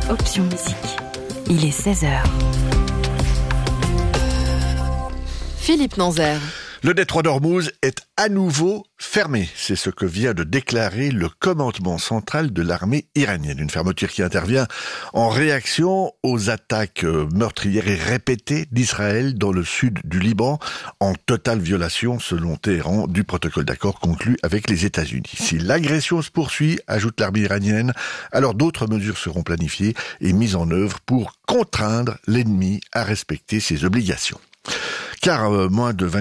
Option Musique. Il est 16h. Philippe Nanzer. Le détroit d'Ormuz est à nouveau fermé. C'est ce que vient de déclarer le commandement central de l'armée iranienne. Une fermeture qui intervient en réaction aux attaques meurtrières et répétées d'Israël dans le sud du Liban, en totale violation, selon Téhéran, du protocole d'accord conclu avec les États-Unis. Si l'agression se poursuit, ajoute l'armée iranienne, alors d'autres mesures seront planifiées et mises en œuvre pour contraindre l'ennemi à respecter ses obligations. Car moins de